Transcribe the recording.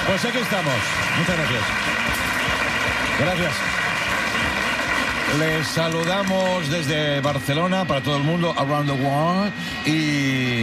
Pues aquí estamos. Muchas gracias. Gracias. Les saludamos desde Barcelona para todo el mundo, around the world, y